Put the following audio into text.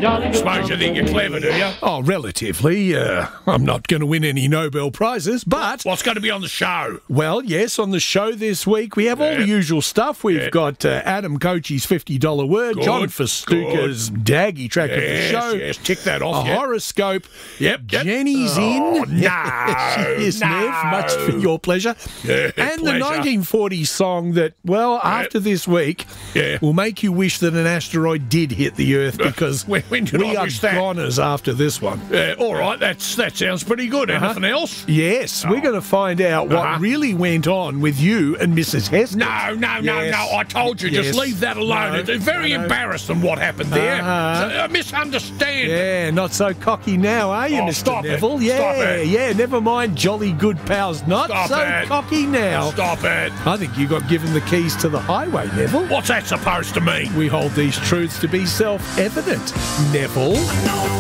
Suppose you think you're clever, do you? Oh, relatively. I'm not going to win any Nobel Prizes, but... What's going to be on the show? Well, yes, on the show this week, we have all the usual stuff. We've got Adam Coachey's $50 word, Good, John Festuca's Daggy track of the show. Yes, tick that off. A horoscope. Yep. Jenny's in. No. She is, no. Nev, much for your pleasure. Yeah, and pleasure. the 1940s song that, well, after this week, will make you wish that an asteroid did hit the Earth, because when did we I are wish that? goners after this one. All right, that sounds pretty good. Anything else? Yes, we're going to find out what really went on with you and Mrs. Hester. No. Yes. I told you, just leave that alone. No. It's very embarrassing what happened there. I misunderstand. Yeah, not so cocky now, are you, Oh, Mr. stop it. Neville? Yeah, Stop it. yeah, never mind jolly good pals, not Stop so it. cocky now. Stop it. I think you got given the keys to the highway, Neville. What's that supposed to mean? We hold these truths to be self-evident, Neville.